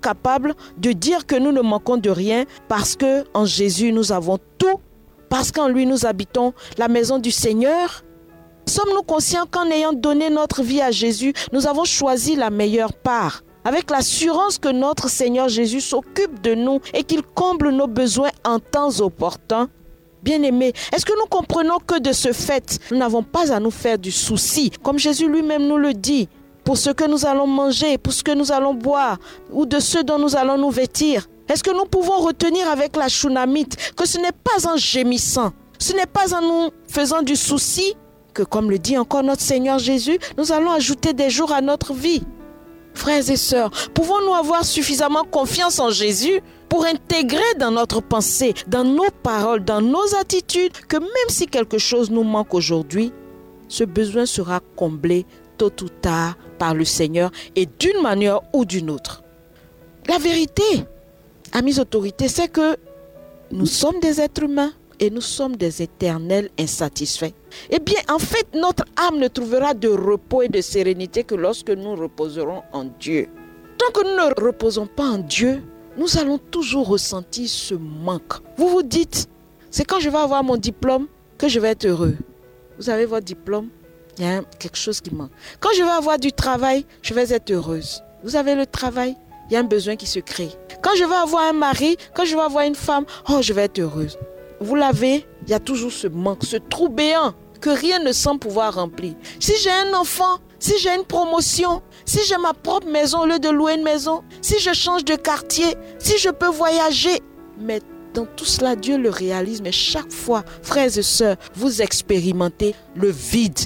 capables de dire que nous ne manquons de rien parce qu'en Jésus, nous avons tout, parce qu'en lui, nous habitons la maison du Seigneur? Sommes-nous conscients qu'en ayant donné notre vie à Jésus, nous avons choisi la meilleure part, avec l'assurance que notre Seigneur Jésus s'occupe de nous et qu'il comble nos besoins en temps opportun? Bien-aimés, est-ce que nous comprenons que de ce fait, nous n'avons pas à nous faire du souci, comme Jésus lui-même nous le dit, pour ce que nous allons manger, pour ce que nous allons boire, ou de ce dont nous allons nous vêtir? Est-ce que nous pouvons retenir avec la Shunammite que ce n'est pas en gémissant, ce n'est pas en nous faisant du souci, que comme le dit encore notre Seigneur Jésus, nous allons ajouter des jours à notre vie? Frères et sœurs, pouvons-nous avoir suffisamment confiance en Jésus pour intégrer dans notre pensée, dans nos paroles, dans nos attitudes, que même si quelque chose nous manque aujourd'hui, ce besoin sera comblé tôt ou tard par le Seigneur et d'une manière ou d'une autre? La vérité, amis autorités, c'est que nous sommes des êtres humains et nous sommes des éternels insatisfaits. Eh bien, en fait, notre âme ne trouvera de repos et de sérénité que lorsque nous reposerons en Dieu. Tant que nous ne reposons pas en Dieu, nous allons toujours ressentir ce manque. Vous vous dites, c'est quand je vais avoir mon diplôme que je vais être heureux. Vous avez votre diplôme, il y a quelque chose qui manque. Quand je vais avoir du travail, je vais être heureuse. Vous avez le travail, il y a un besoin qui se crée. Quand je vais avoir un mari, quand je vais avoir une femme, oh, je vais être heureuse. Vous l'avez, il y a toujours ce manque, ce trou béant que rien ne semble pouvoir remplir. Si j'ai un enfant, si j'ai une promotion, si j'ai ma propre maison au lieu de louer une maison, si je change de quartier, si je peux voyager. Mais dans tout cela, Dieu le réalise. Mais chaque fois, frères et sœurs, vous expérimentez le vide,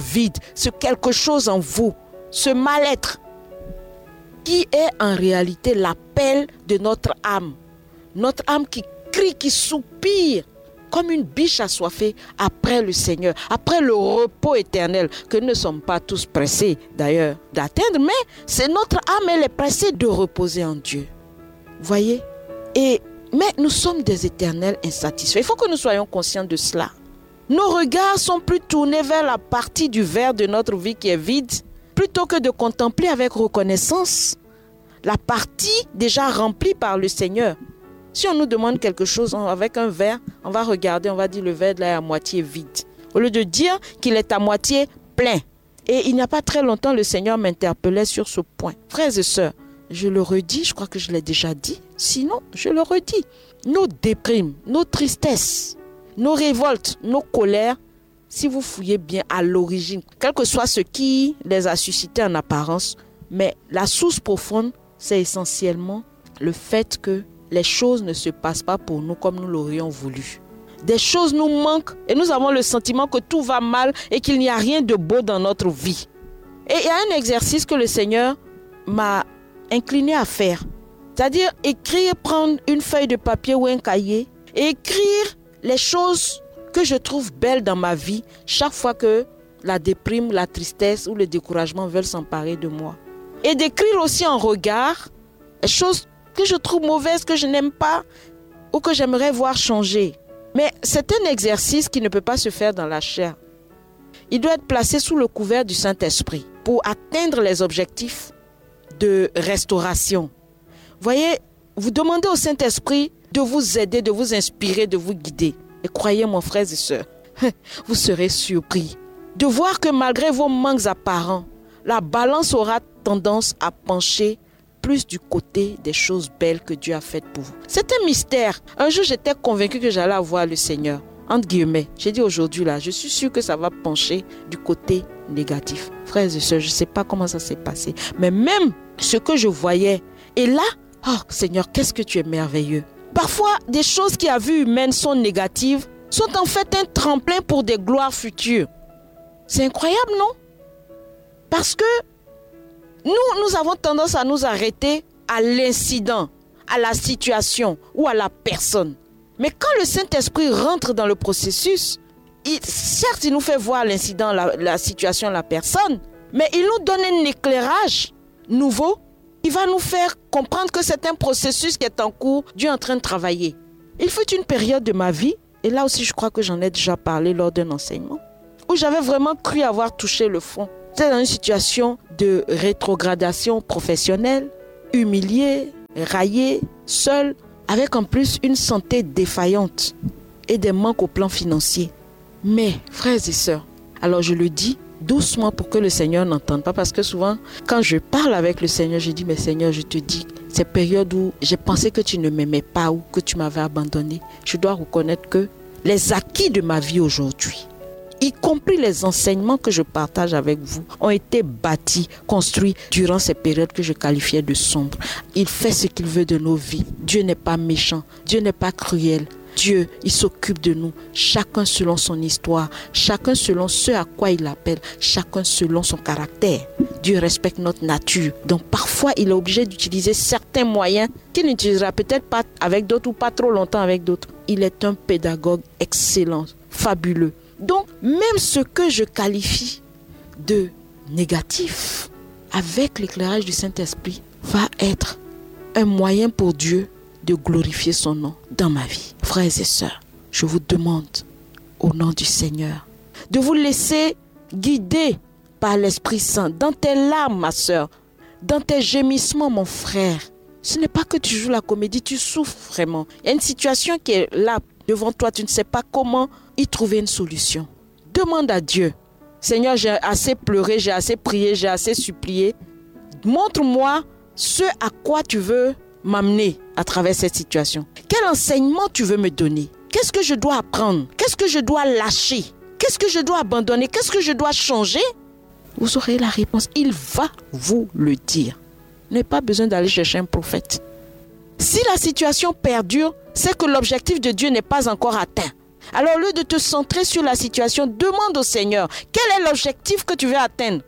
ce quelque chose en vous, ce mal-être qui est en réalité l'appel de notre âme. Notre âme qui crie, qui soupire comme une biche assoiffée après le Seigneur, après le repos éternel que nous ne sommes pas tous pressés d'ailleurs d'atteindre, mais c'est notre âme, elle est pressée de reposer en Dieu. Voyez? Mais nous sommes des éternels insatisfaits. Il faut que nous soyons conscients de cela. Nos regards sont plus tournés vers la partie du verre de notre vie qui est vide, plutôt que de contempler avec reconnaissance la partie déjà remplie par le Seigneur. Si on nous demande quelque chose avec un verre, on va regarder, on va dire le verre là est à moitié vide. Au lieu de dire qu'il est à moitié plein. Et il n'y a pas très longtemps, le Seigneur m'interpellait sur ce point. Frères et sœurs, je le redis, je crois que je l'ai déjà dit. Sinon, je le redis. Nos déprimes, nos tristesses, nos révoltes, nos colères, si vous fouillez bien à l'origine, quel que soit ce qui les a suscités en apparence, mais la source profonde, c'est essentiellement le fait que les choses ne se passent pas pour nous comme nous l'aurions voulu. Des choses nous manquent et nous avons le sentiment que tout va mal et qu'il n'y a rien de beau dans notre vie. Et il y a un exercice que le Seigneur m'a incliné à faire. C'est-à-dire écrire, prendre une feuille de papier ou un cahier et écrire les choses que je trouve belles dans ma vie chaque fois que la déprime, la tristesse ou le découragement veulent s'emparer de moi. Et d'écrire aussi en regard les choses que je trouve mauvaises, que je n'aime pas ou que j'aimerais voir changer. Mais c'est un exercice qui ne peut pas se faire dans la chair. Il doit être placé sous le couvert du Saint-Esprit pour atteindre les objectifs de restauration. Voyez, vous demandez au Saint-Esprit de vous aider, de vous inspirer, de vous guider. Et croyez-moi, frères et sœurs, vous serez surpris de voir que malgré vos manques apparents, la balance aura tendance à pencher plus du côté des choses belles que Dieu a faites pour vous. C'est un mystère. Un jour, j'étais convaincue que j'allais avoir le Seigneur. Entre guillemets, j'ai dit aujourd'hui là, je suis sûre que ça va pencher du côté négatif. Frères et sœurs, je ne sais pas comment ça s'est passé. Mais même ce que je voyais, et là, oh Seigneur, qu'est-ce que tu es merveilleux. Parfois, des choses qui à vue humaine sont négatives, sont en fait un tremplin pour des gloires futures. C'est incroyable, non? Parce que nous avons tendance à nous arrêter à l'incident, à la situation ou à la personne. Mais quand le Saint-Esprit rentre dans le processus, certes, il nous fait voir l'incident, la situation, la personne, mais il nous donne un éclairage nouveau qui va nous faire comprendre que c'est un processus qui est en cours, Dieu est en train de travailler. Il fut une période de ma vie, et là aussi je crois que j'en ai déjà parlé lors d'un enseignement, où j'avais vraiment cru avoir touché le fond. C'était dans une situation de rétrogradation professionnelle, humiliée, raillé, seul, avec en plus une santé défaillante et des manques au plan financier. Mais, frères et sœurs, alors je le dis doucement pour que le Seigneur n'entende pas, parce que souvent, quand je parle avec le Seigneur, je dis, mais Seigneur, je te dis, ces périodes où j'ai pensé que tu ne m'aimais pas ou que tu m'avais abandonné, je dois reconnaître que les acquis de ma vie aujourd'hui, y compris les enseignements que je partage avec vous, ont été bâtis, construits durant ces périodes que je qualifiais de sombres. Il fait ce qu'il veut de nos vies. Dieu n'est pas méchant, Dieu n'est pas cruel. Dieu, il s'occupe de nous, chacun selon son histoire, chacun selon ce à quoi il appelle, chacun selon son caractère. Dieu respecte notre nature. Donc parfois, il est obligé d'utiliser certains moyens qu'il n'utilisera peut-être pas avec d'autres ou pas trop longtemps avec d'autres. Il est un pédagogue excellent, fabuleux. Donc, même ce que je qualifie de négatif, avec l'éclairage du Saint-Esprit, va être un moyen pour Dieu de glorifier son nom dans ma vie. Frères et sœurs, je vous demande, au nom du Seigneur, de vous laisser guider par l'Esprit Saint dans tes larmes, ma sœur, dans tes gémissements, mon frère. Ce n'est pas que tu joues la comédie, tu souffres vraiment. Il y a une situation qui est là devant toi, tu ne sais pas comment y trouver une solution. Demande à Dieu. Seigneur, j'ai assez pleuré, j'ai assez prié, j'ai assez supplié. Montre-moi ce à quoi tu veux m'amener à travers cette situation. Quel enseignement tu veux me donner? Qu'est-ce que je dois apprendre? Qu'est-ce que je dois lâcher? Qu'est-ce que je dois abandonner? Qu'est-ce que je dois changer? Vous aurez la réponse. Il va vous le dire. Vous n'avez pas besoin d'aller chercher un prophète. Si la situation perdure, c'est que l'objectif de Dieu n'est pas encore atteint. Alors au lieu de te centrer sur la situation, demande au Seigneur, quel est l'objectif que tu veux atteindre?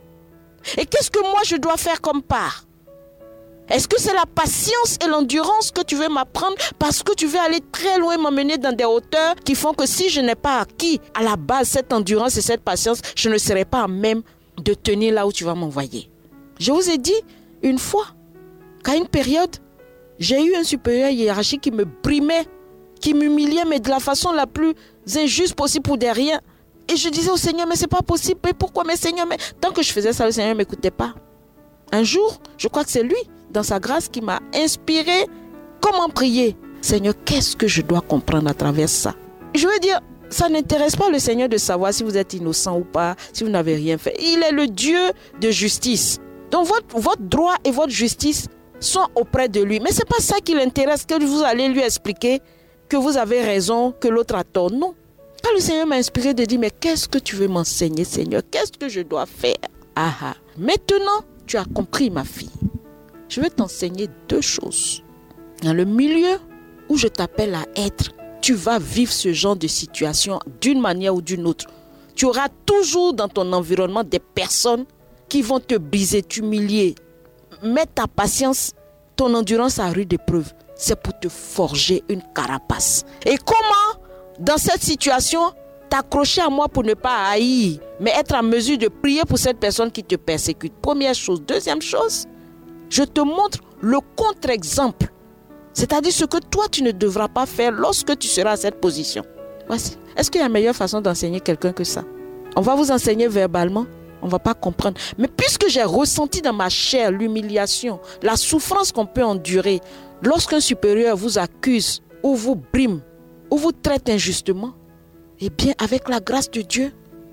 Et qu'est-ce que moi je dois faire comme part? Est-ce que c'est la patience et l'endurance que tu veux m'apprendre parce que tu veux aller très loin, m'emmener dans des hauteurs qui font que si je n'ai pas acquis à la base cette endurance et cette patience, je ne serai pas à même de tenir là où tu vas m'envoyer. Je vous ai dit une fois qu'à une période, j'ai eu un supérieur hiérarchique qui me brimait, qui m'humiliait, mais de la façon la plus injuste possible pour des rien. Et je disais au Seigneur, mais c'est pas possible, mais pourquoi, mais Seigneur, mais tant que je faisais ça, le Seigneur ne m'écoutait pas. Un jour, je crois que c'est lui, dans sa grâce, qui m'a inspiré comment prier. Seigneur, qu'est-ce que je dois comprendre à travers ça? Je veux dire, ça n'intéresse pas le Seigneur de savoir si vous êtes innocent ou pas, si vous n'avez rien fait. Il est le Dieu de justice. Donc votre droit et votre justice sont auprès de lui. Mais ce n'est pas ça qui l'intéresse, que vous allez lui expliquer que vous avez raison, que l'autre a tort. Non. Quand le Seigneur m'a inspiré de dire, mais qu'est-ce que tu veux m'enseigner, Seigneur? Qu'est-ce que je dois faire? Ah, maintenant, tu as compris, ma fille. Je vais t'enseigner deux choses. Dans le milieu où je t'appelle à être, tu vas vivre ce genre de situation d'une manière ou d'une autre. Tu auras toujours dans ton environnement des personnes qui vont te briser, t'humilier, mettre ta patience, ton endurance à rude épreuve. C'est pour te forger une carapace. Et comment, dans cette situation, t'accrocher à moi pour ne pas haïr, mais être en mesure de prier pour cette personne qui te persécute? Première chose. Deuxième chose, je te montre le contre-exemple. C'est-à-dire ce que toi, tu ne devras pas faire lorsque tu seras à cette position. Voici. Est-ce qu'il y a une meilleure façon d'enseigner quelqu'un que ça? On va vous enseigner verbalement, on ne va pas comprendre. Mais puisque j'ai ressenti dans ma chair l'humiliation, la souffrance qu'on peut endurer lorsqu'un supérieur vous accuse ou vous brime ou vous traite injustement, eh bien, avec la grâce de Dieu,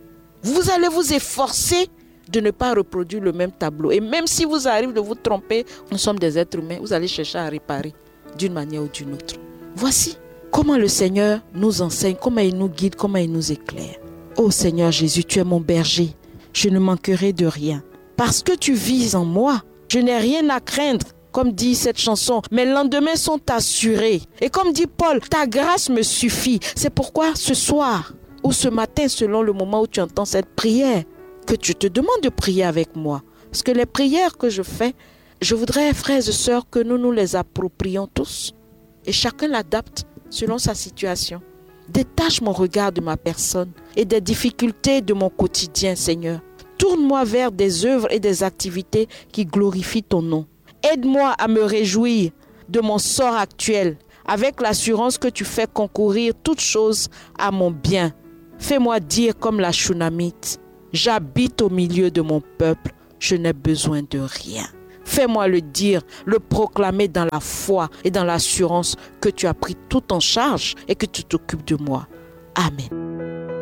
vous allez vous efforcer de ne pas reproduire le même tableau. Et même si vous arrive de vous tromper, nous sommes des êtres humains, vous allez chercher à réparer d'une manière ou d'une autre. Voici comment le Seigneur nous enseigne, comment il nous guide, comment il nous éclaire. Ô Seigneur Jésus, tu es mon berger, je ne manquerai de rien. Parce que tu vis en moi, je n'ai rien à craindre, comme dit cette chanson. Mes lendemains sont assurés. Et comme dit Paul, ta grâce me suffit. C'est pourquoi ce soir ou ce matin, selon le moment où tu entends cette prière, que tu te demandes de prier avec moi. Parce que les prières que je fais, je voudrais, frères et sœurs, que nous nous les approprions tous. Et chacun l'adapte selon sa situation. Détache mon regard de ma personne et des difficultés de mon quotidien, Seigneur. Tourne-moi vers des œuvres et des activités qui glorifient ton nom. Aide-moi à me réjouir de mon sort actuel, avec l'assurance que tu fais concourir toutes choses à mon bien. Fais-moi dire comme la Shunamite, j'habite au milieu de mon peuple, je n'ai besoin de rien. Fais-moi le dire, le proclamer dans la foi et dans l'assurance que tu as pris tout en charge et que tu t'occupes de moi. Amen.